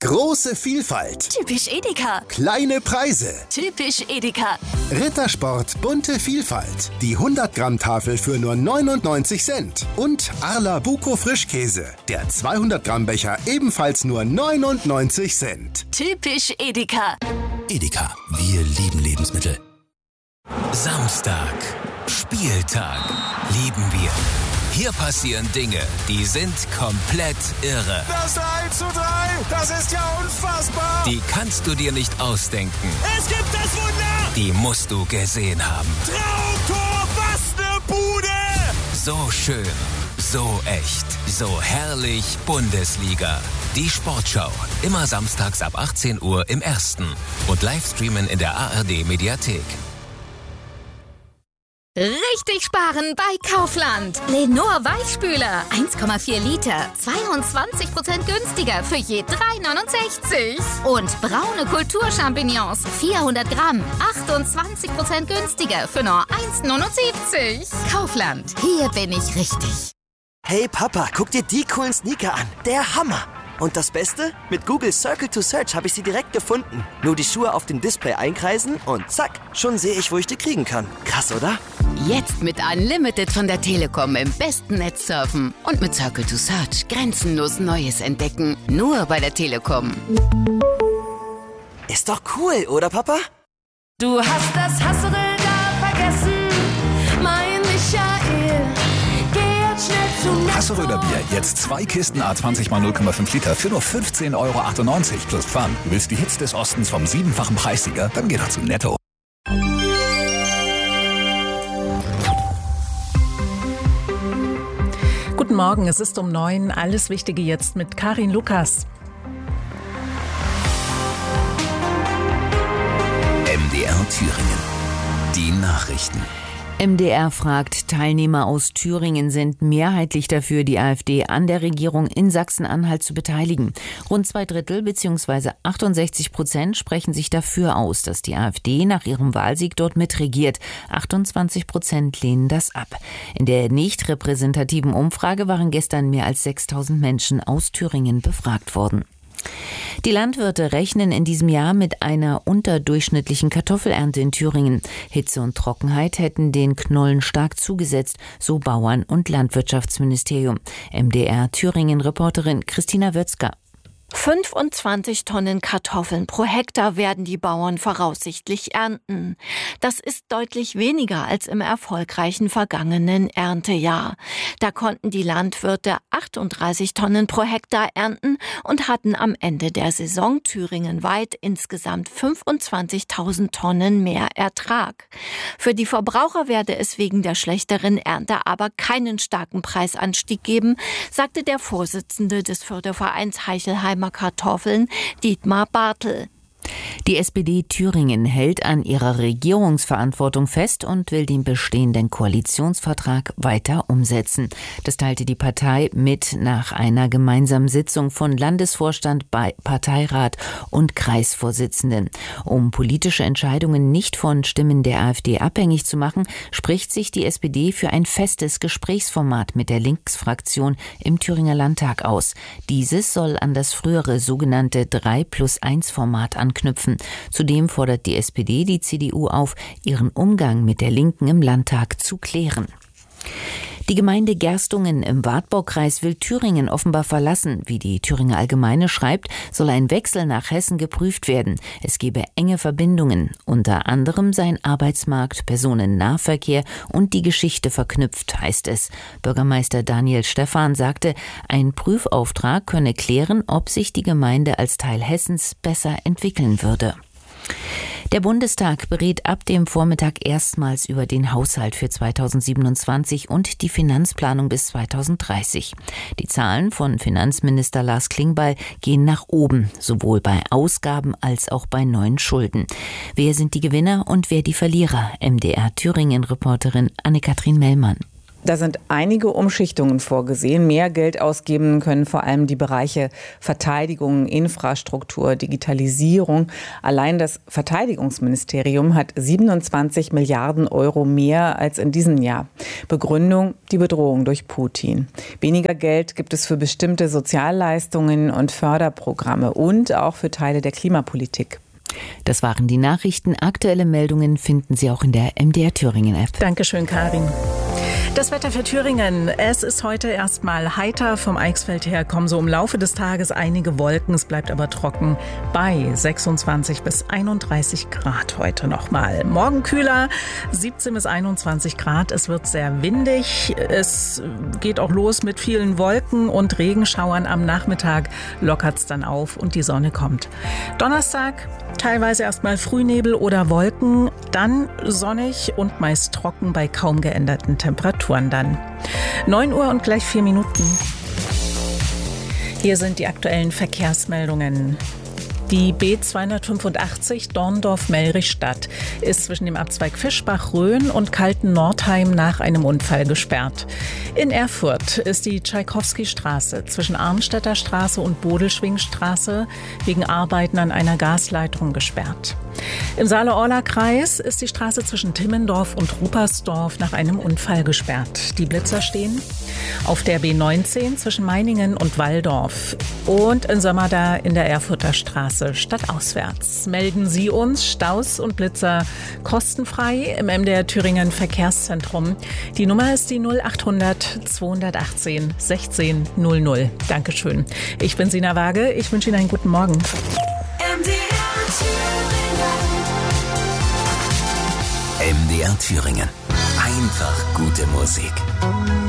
Große Vielfalt. Typisch Edeka. Kleine Preise. Typisch Edeka. Rittersport bunte Vielfalt. Die 100-Gramm-Tafel für nur 99 Cent. Und Arla Buko Frischkäse. Der 200-Gramm-Becher ebenfalls nur 99 Cent. Typisch Edeka. Edeka, wir lieben Lebensmittel. Samstag, Spieltag, lieben wir. Hier passieren Dinge, die sind komplett irre. Das 3:3, das ist ja unfassbar. Die kannst du dir nicht ausdenken. Es gibt das Wunder. Die musst du gesehen haben. Traumtor, was ne Bude. So schön, so echt, so herrlich Bundesliga. Die Sportschau, immer samstags ab 18 Uhr im Ersten. Und Livestreamen in der ARD-Mediathek. Richtig sparen bei Kaufland. Lenor Weichspüler, 1,4 Liter, 22% günstiger für je 3,69. Und braune Kulturchampignons, 400 Gramm, 28% günstiger für nur 1,79. Kaufland, hier bin ich richtig. Hey Papa, guck dir die coolen Sneaker an. Der Hammer. Und das Beste? Mit Google Circle to Search habe ich sie direkt gefunden. Nur die Schuhe auf dem Display einkreisen und zack, schon sehe ich, wo ich die kriegen kann. Krass, oder? Jetzt mit Unlimited von der Telekom im besten Netz surfen. Und mit Circle to Search grenzenlos Neues entdecken. Nur bei der Telekom. Ist doch cool, oder Papa? Du hast das Hasseröder vergessen, mein Michael. Geh jetzt schnell zu Hasseröder Bier, jetzt 2 Kisten A20 x 0,5 Liter für nur 15,98 € plus Pfand. Du willst die Hits des Ostens vom 7-fachen Preissieger? Dann geh doch zu Netto. Guten Morgen, es ist um 9. Alles Wichtige jetzt mit Karin Lukas. MDR Thüringen. Die Nachrichten. MDR fragt, Teilnehmer aus Thüringen sind mehrheitlich dafür, die AfD an der Regierung in Sachsen-Anhalt zu beteiligen. Rund 2/3 bzw. 68% sprechen sich dafür aus, dass die AfD nach ihrem Wahlsieg dort mitregiert. 28% lehnen das ab. In der nicht repräsentativen Umfrage waren gestern mehr als 6.000 Menschen aus Thüringen befragt worden. Die Landwirte rechnen in diesem Jahr mit einer unterdurchschnittlichen Kartoffelernte in Thüringen. Hitze und Trockenheit hätten den Knollen stark zugesetzt, so Bauern- und Landwirtschaftsministerium. MDR Thüringen-Reporterin Christina Wötzger. 25 Tonnen Kartoffeln pro Hektar werden die Bauern voraussichtlich ernten. Das ist deutlich weniger als im erfolgreichen vergangenen Erntejahr. Da konnten die Landwirte 38 Tonnen pro Hektar ernten und hatten am Ende der Saison thüringenweit insgesamt 25.000 Tonnen mehr Ertrag. Für die Verbraucher werde es wegen der schlechteren Ernte aber keinen starken Preisanstieg geben, sagte der Vorsitzende des Fördervereins Heichelheimer Kartoffeln, Dietmar Bartel. Die SPD Thüringen hält an ihrer Regierungsverantwortung fest und will den bestehenden Koalitionsvertrag weiter umsetzen. Das teilte die Partei mit nach einer gemeinsamen Sitzung von Landesvorstand, Parteirat und Kreisvorsitzenden. Um politische Entscheidungen nicht von Stimmen der AfD abhängig zu machen, spricht sich die SPD für ein festes Gesprächsformat mit der Linksfraktion im Thüringer Landtag aus. Dieses soll an das frühere sogenannte 3+1-Format anknüpfen. Zudem fordert die SPD die CDU auf, ihren Umgang mit der Linken im Landtag zu klären. Die Gemeinde Gerstungen im Wartbaukreis will Thüringen offenbar verlassen. Wie die Thüringer Allgemeine schreibt, soll ein Wechsel nach Hessen geprüft werden. Es gebe enge Verbindungen. Unter anderem seien Arbeitsmarkt, Personennahverkehr und die Geschichte verknüpft, heißt es. Bürgermeister Daniel Stephan sagte, ein Prüfauftrag könne klären, ob sich die Gemeinde als Teil Hessens besser entwickeln würde. Der Bundestag berät ab dem Vormittag erstmals über den Haushalt für 2027 und die Finanzplanung bis 2030. Die Zahlen von Finanzminister Lars Klingbeil gehen nach oben, sowohl bei Ausgaben als auch bei neuen Schulden. Wer sind die Gewinner und wer die Verlierer? MDR Thüringen-Reporterin Anne-Kathrin Mellmann. Da sind einige Umschichtungen vorgesehen. Mehr Geld ausgeben können vor allem die Bereiche Verteidigung, Infrastruktur, Digitalisierung. Allein das Verteidigungsministerium hat 27 Milliarden Euro mehr als in diesem Jahr. Begründung: die Bedrohung durch Putin. Weniger Geld gibt es für bestimmte Sozialleistungen und Förderprogramme und auch für Teile der Klimapolitik. Das waren die Nachrichten. Aktuelle Meldungen finden Sie auch in der MDR Thüringen App. Dankeschön, Karin. Das Wetter für Thüringen. Es ist heute erstmal heiter. Vom Eichsfeld her kommen so im Laufe des Tages einige Wolken. Es bleibt aber trocken bei 26 bis 31 Grad heute nochmal. Morgen kühler, 17 bis 21 Grad. Es wird sehr windig. Es geht auch los mit vielen Wolken und Regenschauern. Am Nachmittag lockert es dann auf und die Sonne kommt. Donnerstag teilweise erstmal Frühnebel oder Wolken, dann sonnig und meist trocken bei kaum geänderten Temperaturen dann. 9 Uhr und gleich 4 Minuten. Hier sind die aktuellen Verkehrsmeldungen. Die B285 Dorndorf-Mellrichstadt ist zwischen dem Abzweig Fischbach-Rhön und Kalten-Nordheim nach einem Unfall gesperrt. In Erfurt ist die Tschaikowski-Straße zwischen Arnstädter Straße und Bodelschwingstraße wegen Arbeiten an einer Gasleitung gesperrt. Im Saale-Orla-Kreis ist die Straße zwischen Timmendorf und Rupersdorf nach einem Unfall gesperrt. Die Blitzer stehen auf der B19 zwischen Meiningen und Walldorf und in Sömmerda in der Erfurter Straße stadtauswärts. Melden Sie uns Staus und Blitzer kostenfrei im MDR Thüringen Verkehrszentrum. Die Nummer ist die 0800 218 16 00. Dankeschön. Ich bin Sina Waage. Ich wünsche Ihnen einen guten Morgen. MDR Thüringen. Einfach gute Musik.